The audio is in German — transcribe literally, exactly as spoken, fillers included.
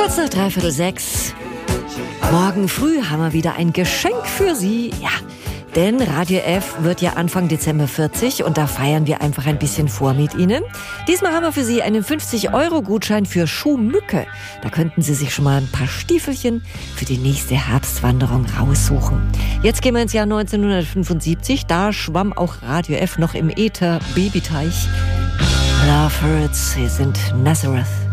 Kurz nach dreiviertel sechs. Morgen früh haben wir wieder ein Geschenk für Sie. Ja, denn Radio F wird ja Anfang Dezember vierzig und da feiern wir einfach ein bisschen vor mit Ihnen. Diesmal haben wir für Sie einen fünfzig Euro Gutschein für Schuhmücke. Da könnten Sie sich schon mal ein paar Stiefelchen für die nächste Herbstwanderung raussuchen. Jetzt gehen wir ins Jahr neunzehnhundertfünfundsiebzig. Da schwamm auch Radio F noch im Äther Babyteich. Love Hurts, hier sind Nazareth.